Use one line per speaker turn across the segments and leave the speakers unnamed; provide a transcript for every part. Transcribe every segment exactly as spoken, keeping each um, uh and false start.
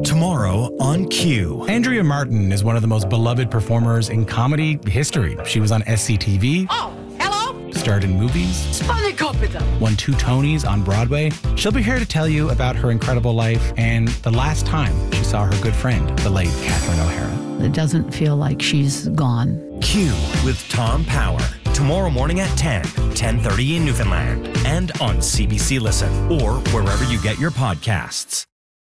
Tomorrow on Q.
Andrea Martin is one of the most beloved performers in comedy history. She was on S C T V.
Oh, hello?
Starred in movies.
Spanish capital.
Won two Tonys on Broadway. She'll be here to tell you about her incredible life and the last time she saw her good friend, the late Catherine O'Hara.
It doesn't feel like she's gone.
Q with Tom Power. Tomorrow morning at ten, ten thirty in Newfoundland. And on C B C Listen or wherever you get your podcasts.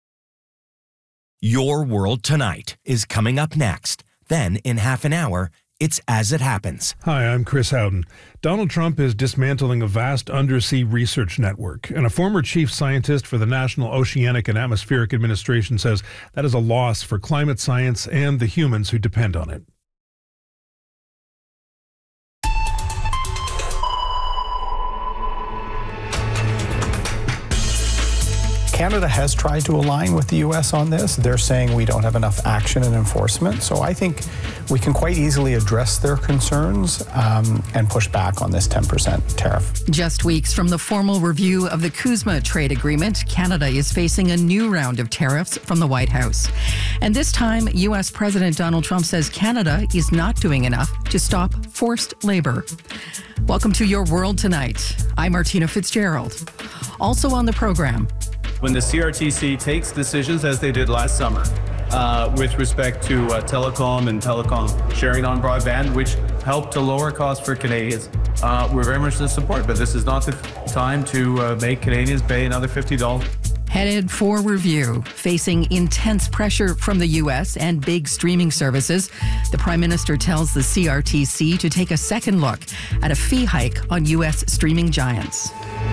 Your World Tonight is coming up next. Then, in half an hour, it's As It Happens.
Hi, I'm Chris Howden. Donald Trump is dismantling a vast undersea research network, and a former chief scientist for the National Oceanic and Atmospheric Administration says that is a loss for climate science and the humans who depend on it.
Canada has tried to align with the U S on this. They're saying we don't have enough action and enforcement. So I think we can quite easily address their concerns um, and push back on this ten percent tariff.
Just weeks from the formal review of the CUSMA trade agreement, Canada is facing a new round of tariffs from the White House. And this time, U S President Donald Trump says Canada is not doing enough to stop forced labor. Welcome to Your World Tonight. I'm Martina Fitzgerald. Also on the program,
when the C R T C takes decisions, as they did last summer, uh, with respect to uh, telecom and telecom sharing on broadband, which helped to lower costs for Canadians, uh, we're very much in support. But this is not the time to uh, make Canadians pay another fifty dollars.
Headed for review, facing intense pressure from the U S and big streaming services, the Prime Minister tells the C R T C to take a second look at a fee hike on U S streaming giants.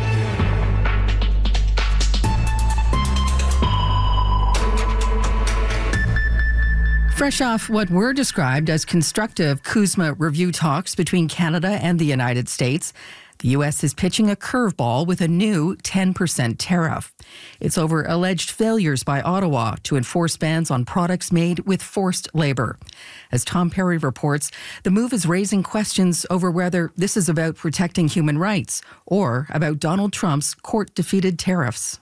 Fresh off what were described as constructive CUSMA review talks between Canada and the United States, the U S is pitching a curveball with a new ten percent tariff. It's over alleged failures by Ottawa to enforce bans on products made with forced labor. As Tom Perry reports, the move is raising questions over whether this is about protecting human rights or about Donald Trump's court-defeated tariffs.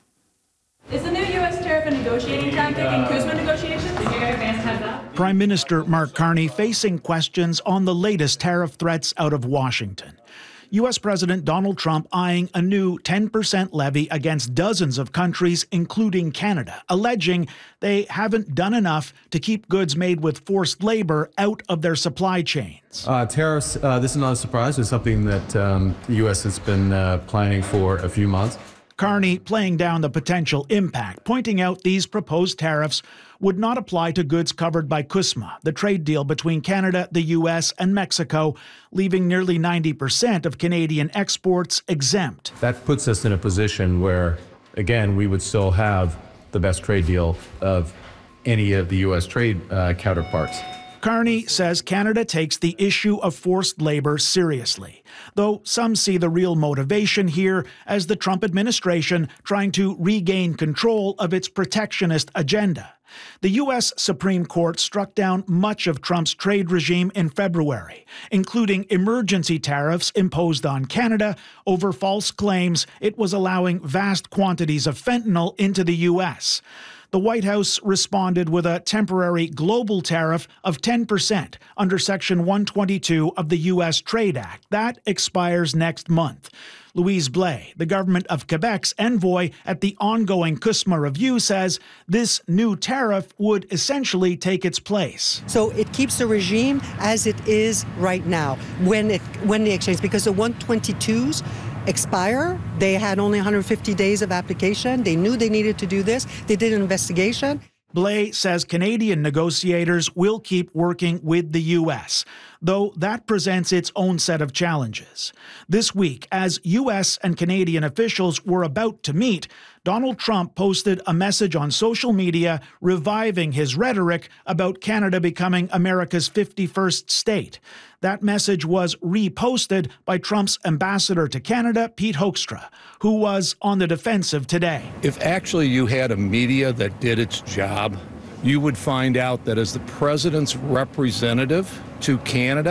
Is the new U S tariff a negotiating tactic in CUSMA negotiations? Did you get advance heads up?
Prime Minister Mark Carney facing questions on the latest tariff threats out of Washington. U S President Donald Trump eyeing a new ten percent levy against dozens of countries, including Canada, alleging they haven't done enough to keep goods made with forced labor out of their supply chains.
Uh, tariffs, uh, this is not a surprise. It's something that um, the U S has been uh, planning for a few months.
Carney playing down the potential impact, pointing out these proposed tariffs would not apply to goods covered by CUSMA, the trade deal between Canada, the U S, and Mexico, leaving nearly ninety percent of Canadian exports exempt.
That puts us in a position where, again, we would still have the best trade deal of any of the U S trade uh, counterparts.
Carney says Canada takes the issue of forced labor seriously, though some see the real motivation here as the Trump administration trying to regain control of its protectionist agenda. The U S Supreme Court struck down much of Trump's trade regime in February, including emergency tariffs imposed on Canada over false claims it was allowing vast quantities of fentanyl into the U S. The White House responded with a temporary global tariff of ten percent under Section one twenty-two of the U S Trade Act. That expires next month. Louise Blais, the government of Quebec's envoy at the ongoing CUSMA review, says this new tariff would essentially take its place.
So it keeps the regime as it is right now when it when the exchange, because the one twenty-twos expire. They had only one hundred fifty days of application. They knew they needed to do this. They did an investigation.
Blais says Canadian negotiators will keep working with the U S, though that presents its own set of challenges. This week, as U S and Canadian officials were about to meet, Donald Trump posted a message on social media reviving his rhetoric about Canada becoming America's fifty-first state. That message was reposted by Trump's ambassador to Canada, Pete Hoekstra, who was on the defensive today.
If actually you had a media that did its job, you would find out that as the president's representative to Canada,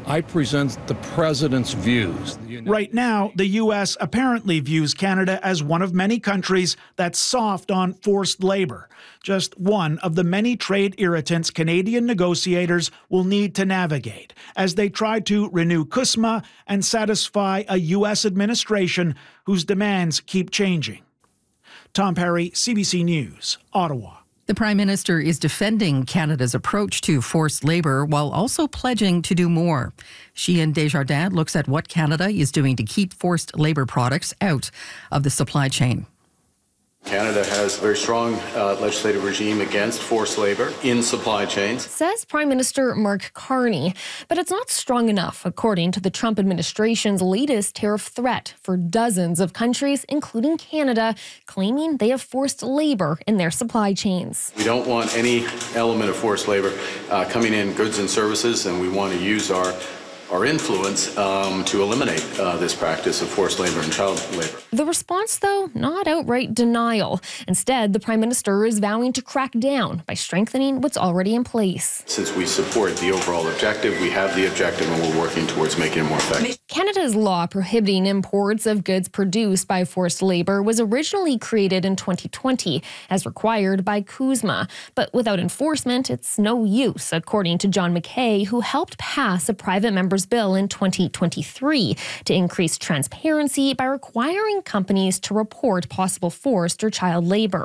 I present the president's views.
Right now, the U S apparently views Canada as one of many countries that's soft on forced labor, just one of the many trade irritants Canadian negotiators will need to navigate as they try to renew CUSMA and satisfy a U S administration whose demands keep changing. Tom Perry, C B C News, Ottawa.
The Prime Minister is defending Canada's approach to forced labour while also pledging to do more. Sheehan Desjardins looks at what Canada is doing to keep forced labour products out of the supply chain.
Canada has a very strong uh, legislative regime against forced labor in supply chains,
says Prime Minister Mark Carney. But it's not strong enough, according to the Trump administration's latest tariff threat for dozens of countries, including Canada, claiming they have forced labor in their supply chains.
We don't want any element of forced labor uh, coming in goods and services, and we want to use our our influence um, to eliminate uh, this practice of forced labor and child labor.
The response, though, not outright denial. Instead, the Prime Minister is vowing to crack down by strengthening what's already in place.
Since we support the overall objective, we have the objective and we're working towards making it more effective.
Canada's law prohibiting imports of goods produced by forced labor was originally created in twenty twenty as required by CUSMA. But without enforcement, it's no use, according to John McKay, who helped pass a private member's bill in twenty twenty-three to increase transparency by requiring companies to report possible forced or child labor.